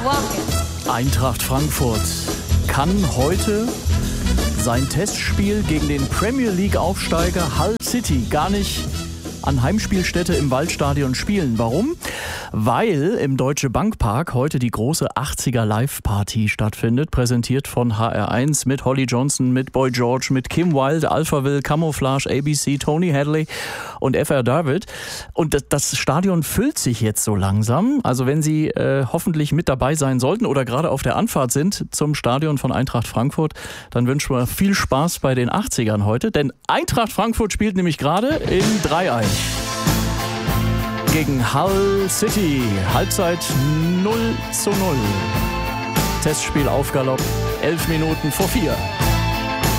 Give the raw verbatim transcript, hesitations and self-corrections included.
Eintracht Frankfurt kann heute sein Testspiel gegen den Premier League-Aufsteiger Hull City gar nicht an Heimspielstätte im Waldstadion spielen. Warum? Weil im Deutsche Bank Park heute die große achtziger Live-Party stattfindet, präsentiert von H R eins mit Holly Johnson, mit Boy George, mit Kim Wilde, Alphaville, Camouflage, A B C, Tony Hadley und F R David. Und das, das Stadion füllt sich jetzt so langsam. Also wenn Sie äh, hoffentlich mit dabei sein sollten oder gerade auf der Anfahrt sind zum Stadion von Eintracht Frankfurt, dann wünschen wir viel Spaß bei den achtzigern heute. Denn Eintracht Frankfurt spielt nämlich gerade in Dreieich gegen Hull City. Halbzeit null zu null. Testspiel auf Galopp. Elf Minuten vor vier.